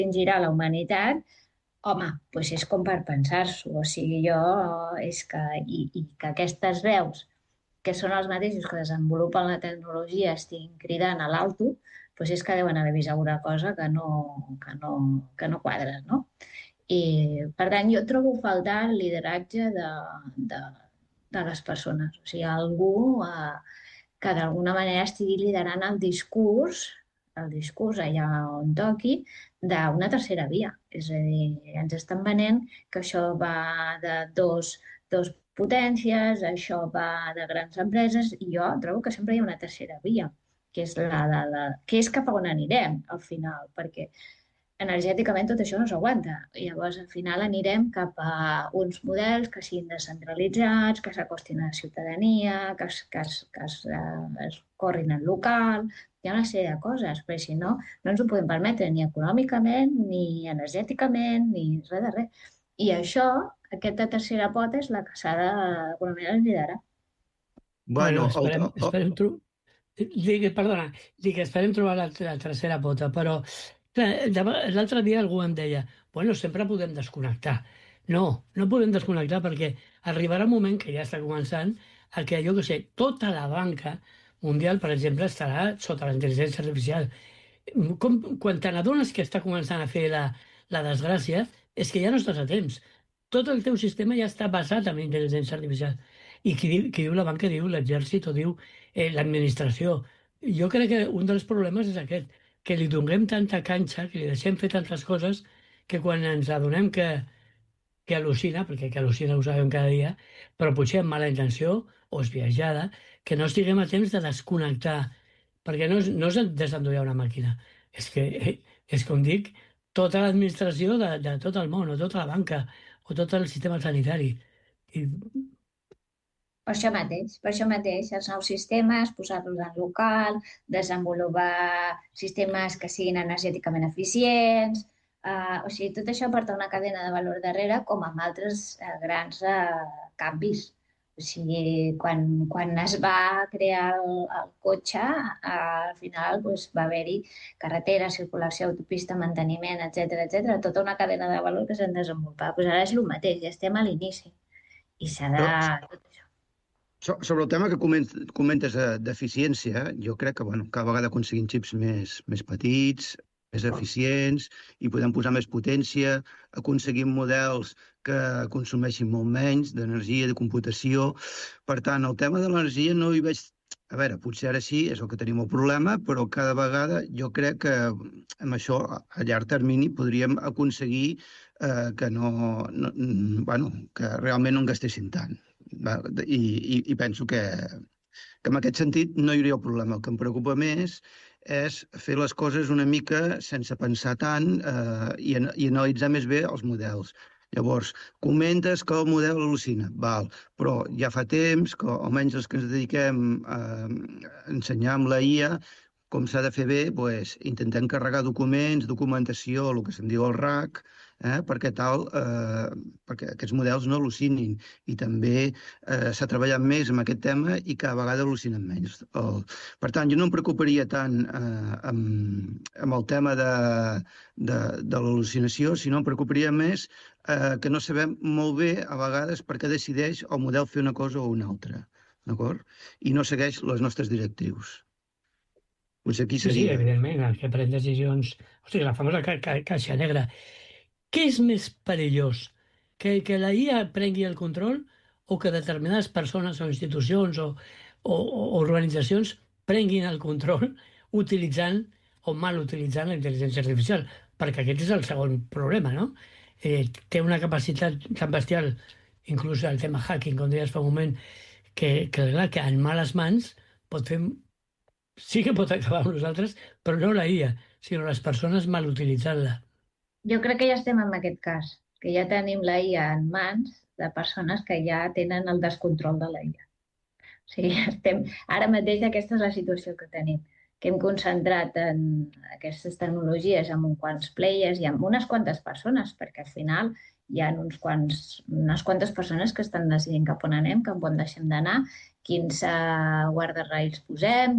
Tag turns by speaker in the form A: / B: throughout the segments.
A: extingirà la humanitat, home, doncs és com per pensar-s'ho. O sigui, jo, és que, i que aquestes veus, que són els mateixos que desenvolupen la tecnologia, estiguin cridant a l'alto, doncs és que deuen haver vist alguna cosa que no quadra, no? I, per tant, jo trobo a faltar el lideratge de, de les persones. O sigui, algú que d'alguna manera estigui liderant el discurs allà on toqui, d'una tercera via. És a dir, ens estan venent que això va de dos potències, això va de grans empreses, i jo trobo que sempre hi ha una tercera via, que és que és cap a on anirem al final, perquè energèticament tot això no s'aguanta. Llavors, al final anirem cap a uns models que siguin descentralitzats, que s'acostin a la ciutadania, es corrin en local. Hi ha una sèrie de coses, però si no, no ens ho podem permetre ni econòmicament, ni energèticament, ni res de res. I això, aquesta tercera pota és la que s'ha de, d'alguna manera, liderar.
B: Bueno,
C: esperem perdona, dic, esperem trobar la tercera pota, però clar, l'altre dia algú em deia, bueno, sempre podem desconnectar. No, no podem desconnectar perquè arribarà un moment que ja està començant a que, jo què sé, tota la banca mundial, per exemple, estarà sota la intel·ligència artificial. Quan te n'adones que està començant a fer la desgràcia, és que ja no estàs a temps. Tot el teu sistema ja està basat en intel·ligència artificial. I qui diu la banca, diu l'exèrcit o diu l'administració. Jo crec que un dels problemes és aquest, que li donem tanta canxa, que li deixem fer tantes coses, que quan ens adonem que al·lucina, perquè que al·lucina ho sabem cada dia, però potser amb mala intenció o esbiaixada, que no estiguem a temps de desconnectar, perquè no és desendollar una màquina, és com dic, tota l'administració de tot el món, o tota la banca, o tot el sistema sanitari. I,
A: Per això mateix, els nous sistemes, posar-los en local, desenvolupar sistemes que siguin energèticament eficients, o sigui, tot això porta una cadena de valor darrere, com amb altres grans canvis. O sigui, quan es va crear el cotxe, al final doncs, va haver-hi carretera, circulació, autopista, manteniment, etc, tota una cadena de valor que s'han desenvolupat. Pues ara és el mateix, ja estem a l'inici i s'ha de...
B: però
A: Tot això.
B: sobre el tema que comentes d'eficiència, jo crec que bueno, cada vegada aconseguim xips més petits, més eficients, i podem posar més potència, aconseguim models que consumeixin molt menys d'energia, de computació. Per tant, el tema de l'energia no hi veig... A veure, potser ara sí, és el que tenim el problema, però cada vegada jo crec que amb això, a llarg termini, podríem aconseguir que bueno, que realment no en gastessin tant. I penso que en aquest sentit no hi hauria el problema. El que em preocupa més és fer les coses una mica sense pensar tant i analitzar més bé els models. Llavors, comentes que el model al·lucina, val, però ja fa temps que almenys els que ens dediquem a ensenyar amb la IA com s'ha de fer bé, doncs, intentem carregar documents, documentació, el que se'n diu el RAC, perquè aquests models no al·lucinin. I també s'ha treballat més amb aquest tema i cada vegada al·lucinen menys. Per tant, jo no em preocuparia tant amb el tema de l'al·lucinació, sinó em preocuparia més que no sabem molt bé a vegades per què decideix el model fer una cosa o una altra, d'acord? I no segueix les nostres directrius. Potser aquí
C: sí,
B: seria...
C: evidentment, el que pren decisions... O sigui, la famosa caixa negra. Què és més perillós? Que la IA prengui el control o que determinades persones o institucions o organitzacions prenguin el control utilitzant o mal utilitzant la intel·ligència artificial? Perquè aquest és el segon problema, no? Té una capacitat tan bestial, inclús el tema hacking, com deies fa un moment, clar, que en males mans pot fer... Sí que pot acabar amb nosaltres, però no la IA, sinó les persones mal utilitzant-la.
A: Jo crec que ja estem en aquest cas, que ja tenim la IA en mans de persones que ja tenen el descontrol de la IA. O sigui, ara mateix aquesta és la situació que tenim, que hem concentrat en aquestes tecnologies amb uns quants players i amb unes quantes persones, perquè al final hi ha unes quantes persones que estan decidint cap on anem, cap on deixem d'anar, quins guardarrails posem,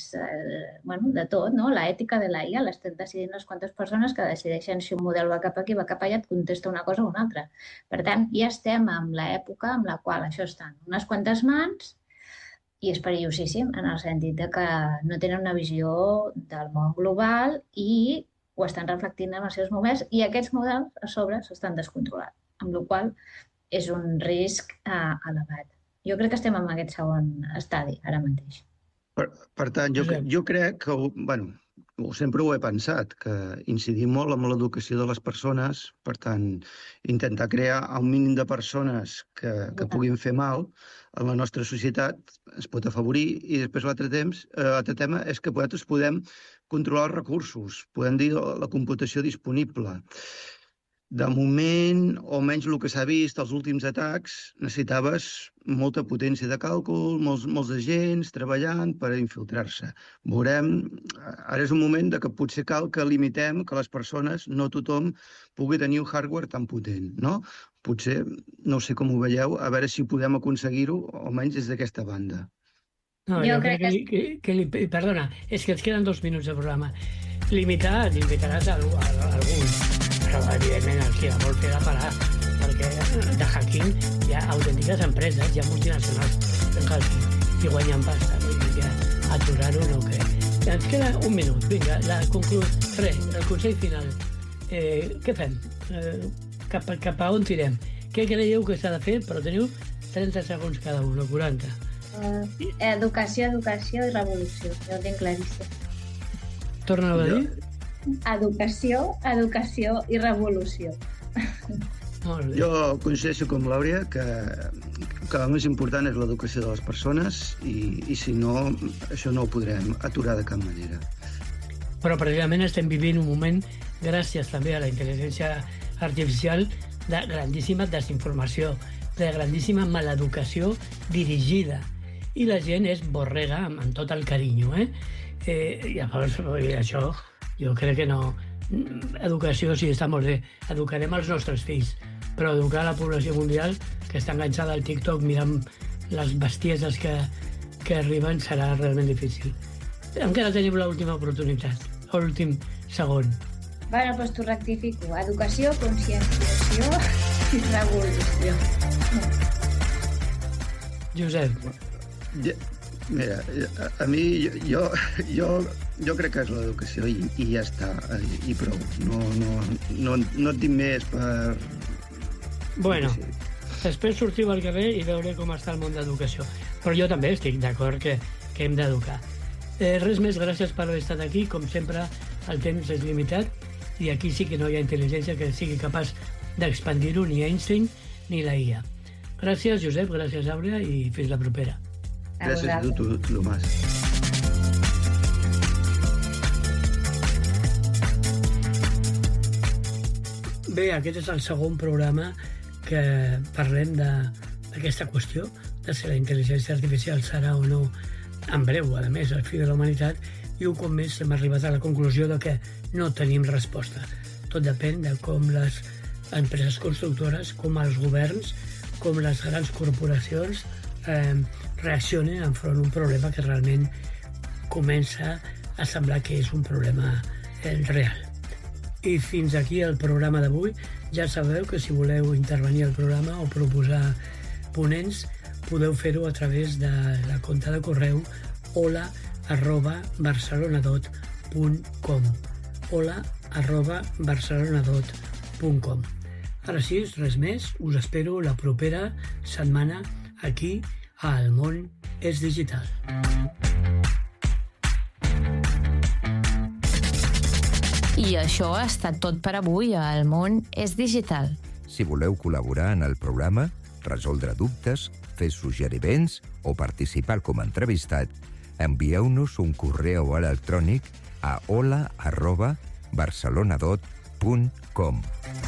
A: de tot, no? L'ètica de la IA l'estan decidint unes quantes persones que decideixen si un model va cap aquí, va cap allà, et contesta una cosa o una altra. Per tant, ja estem en l'època en la qual això està en unes quantes mans i és perillosíssim en el sentit de que no tenen una visió del món global i ho estan reflectint en els seus models i aquests models a sobre s'estan descontrolant, amb la qual és un risc elevat. Jo crec que estem en aquest segon estadi ara mateix.
B: Per tant, jo crec que, sempre ho he pensat, que incidir molt en l'educació de les persones, per tant, intentar crear un mínim de persones que puguin fer mal a la nostra societat es pot afavorir i després l'altre tema és que nosaltres podem controlar els recursos, podem dir la computació disponible. De moment, o menys el que s'ha vist, els últims atacs, necessitaves molta potència de càlcul, molts agents treballant per infiltrar-se. Veurem, ara és un moment que potser cal que limitem que les persones, no tothom, pugui tenir un hardware tan potent, no? Potser, no sé com ho veieu, a veure si podem aconseguir-ho, almenys des d'aquesta banda.
C: No, jo crec que perdona, és que ens queden 2 minuts de programa. Limitaràs alguns, però evidentment el que la vol fer la farà, perquè de hacking hi ha autèntiques empreses, hi ha multinacionals en hacking i guanyen pasta, vull dir que aturar-ho no crec. Ens queda 1 minut, vinga, el consell final. Què fem? Cap a on tirem? Què creieu que s'ha de fer? Però teniu 30 segons cada un, o 40.
A: Educació i revolució, jo ho tinc claríssim.
C: Torna a dir?
A: Educació i revolució.
B: Jo coincideixo com l'Àurea que el més important és l'educació de les persones i si no, això no ho podrem aturar de cap manera.
C: Però precisament estem vivint un moment, gràcies també a la intel·ligència artificial, de grandíssima desinformació, de grandíssima maleducació dirigida. I la gent és borrega amb tot el carinyo, Llavors, això, jo crec que no. Educació sí està molt bé. Educarem els nostres fills, però educar la població mundial, que està enganxada al TikTok mirant les bestieses que arriben, serà realment difícil. Encara tenim l'última oportunitat, l'últim segon.
A: Bueno, doncs t'ho rectifico. Educació, conscienciació i revolució.
C: Josep.
B: Mira, a mi, jo crec que és l'educació i ja està, i prou. No et dic més per...
C: Bueno, després sortiu al carrer i veuré com està el món d'educació. Però jo també estic d'acord que hem d'educar. Res més, gràcies per haver estat aquí. Com sempre, el temps és limitat i aquí sí que no hi ha intel·ligència que sigui capaç d'expandir-ho, ni Einstein ni la IA. Gràcies, Josep, gràcies, Àurea, i fins la propera.
B: Gràcies a tu, Tomàs.
C: Bé, aquest és el segon programa que parlem d'aquesta qüestió, de si la intel·ligència artificial serà o no en breu, a més, el fi de la humanitat, i un cop més hem arribat a la conclusió de que no tenim resposta. Tot depèn de com les empreses constructores, com els governs, com les grans corporacions reaccionen enfront d'un problema que realment comença a semblar que és un problema real. I fins aquí el programa d'avui. Ja sabeu que si voleu intervenir al programa o proposar ponents, podeu fer-ho a través de la compte de correu hola@barcelonadot.com hola@barcelonadot.com. Ara sí, res més. Us espero la propera setmana aquí a El món és digital.
D: I això ha estat tot per avui a El món és digital.
E: Si voleu col·laborar en el programa, resoldre dubtes, fer suggeriments o participar com a entrevistat, envieu-nos un correu electrònic a hola@barcelonadot.com.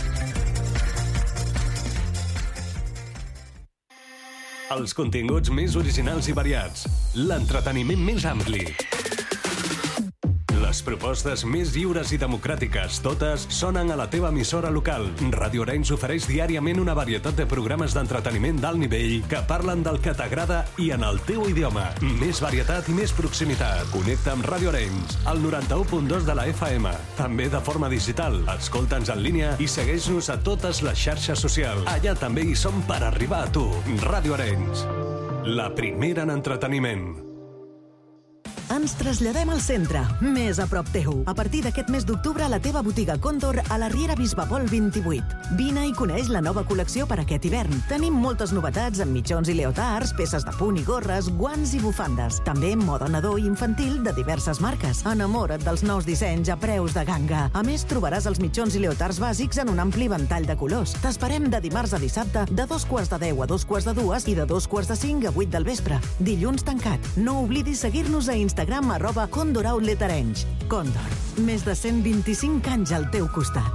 F: Els continguts més originals i variats. L'entreteniment més ampli. Les propostes més lliures i democràtiques, totes, sonen a la teva emissora local. Ràdio Arenys ofereix diàriament una varietat de programes d'entreteniment d'alt nivell que parlen del que t'agrada i en el teu idioma. Més varietat i més proximitat. Connecta amb Ràdio Arenys, al 91.2 de la FM. També de forma digital. Escolta'ns en línia i segueix-nos a totes les xarxes socials. Allà també hi som per arribar a tu. Ràdio Arenys, la primera en entreteniment.
G: Ens traslladem al centre, més a prop teu. A partir d'aquest mes d'octubre, a la teva botiga Còndor, a la Riera Bisbapol 28. Vine i coneix la nova col·lecció per aquest hivern. Tenim moltes novetats amb mitjons i leotards, peces de punt i gorres, guants i bufandes. També moda nadó i infantil de diverses marques. Enamora't dels nous dissenys a preus de ganga. A més, trobaràs els mitjons i leotards bàsics en un ampli ventall de colors. T'esperem de dimarts a dissabte, de 2:15 a 2:45 i de 2:45 a 8 del vespre. Dilluns tancat. No oblidis seguir-nos a Instagram @Còndor Outlet Arenys. Còndor, més de 125 anys al teu costat.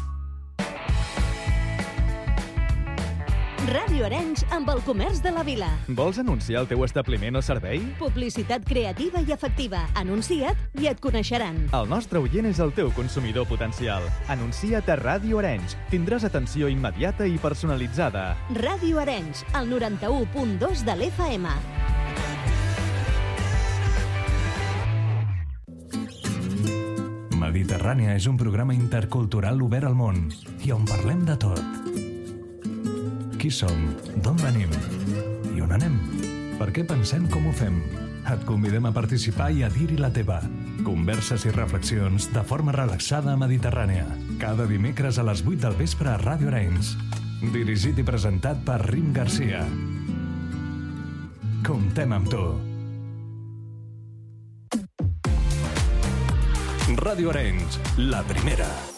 H: Ràdio Arenys amb el comerç de la vila.
I: Vols anunciar el teu establiment o servei?
H: Publicitat creativa i efectiva. Anuncia't i et coneixeran.
I: El nostre oient és el teu consumidor potencial. Anuncia't a Ràdio Arenys. Tindràs atenció immediata i personalitzada.
H: Ràdio Arenys, al 91.2 de l'FM.
F: Mediterrània és un programa intercultural obert al món i on parlem de tot. Qui som? D'on venim? I on anem? Per què pensem com ho fem? Et convidem a participar i a dir-hi la teva. Converses i reflexions de forma relaxada a Mediterrània. Cada dimecres a les 8 del vespre a Ràdio Arenys. Dirigit i presentat per Rim Garcia. Comptem amb tu. Ràdio Arenys, la primera.